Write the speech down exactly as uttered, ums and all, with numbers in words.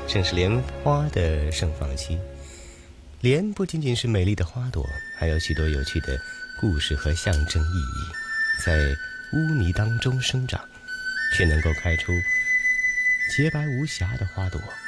正是莲花的盛放期。莲不仅仅是美丽的花朵，还有许多有趣的故事和象征意义。在污泥当中生长，却能够开出洁白无瑕的花朵。